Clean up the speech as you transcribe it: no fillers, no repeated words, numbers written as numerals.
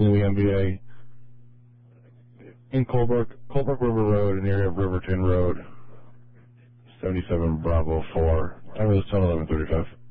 in the NBA. In Colebrook River Road, in the area of Riverton Road, 77 Bravo 4. Time is 10:11:35.